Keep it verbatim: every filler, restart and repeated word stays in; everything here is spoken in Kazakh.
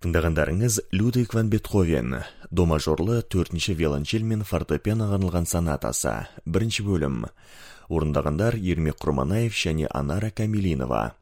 Тыңдағандарыңыз Людвиг ван Бетховен, до мажорлы төртінші виолончель мен фортепианоға арналған сонатасы, бірінші бөлім. Орындағандар Ермек Құрманаев және Анара Камилинова.